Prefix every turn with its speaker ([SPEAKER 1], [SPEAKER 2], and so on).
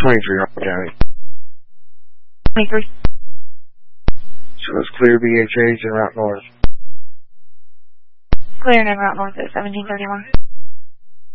[SPEAKER 1] 23 Harper County.
[SPEAKER 2] 23.
[SPEAKER 1] So it's clear BHAs en route north.
[SPEAKER 2] Clear and en route north at 1731.